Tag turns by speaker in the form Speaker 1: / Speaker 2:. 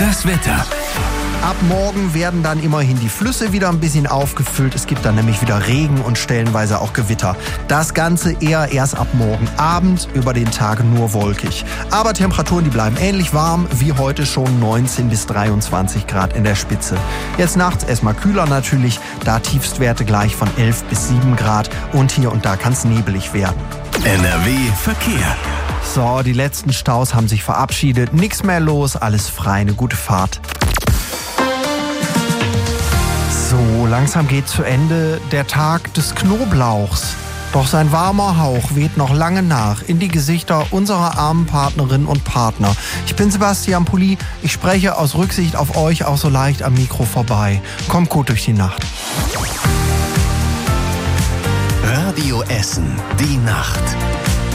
Speaker 1: Das Wetter.
Speaker 2: Ab morgen werden dann immerhin die Flüsse wieder ein bisschen aufgefüllt. Es gibt dann nämlich wieder Regen und stellenweise auch Gewitter. Das Ganze eher erst ab morgen Abend, über den Tag nur wolkig. Aber Temperaturen, die bleiben ähnlich warm wie heute schon, 19 bis 23 Grad in der Spitze. Jetzt nachts erstmal kühler natürlich, da Tiefstwerte gleich von 11 bis 7 Grad und hier und da kann es nebelig werden.
Speaker 1: NRW Verkehr.
Speaker 2: So, die letzten Staus haben sich verabschiedet. Nix mehr los, alles frei, eine gute Fahrt. So, langsam geht zu Ende der Tag des Knoblauchs. Doch sein warmer Hauch weht noch lange nach in die Gesichter unserer armen Partnerinnen und Partner. Ich bin Sebastian Pulli, ich spreche aus Rücksicht auf euch auch so leicht am Mikro vorbei. Kommt gut durch die Nacht.
Speaker 1: Radio Essen, die Nacht.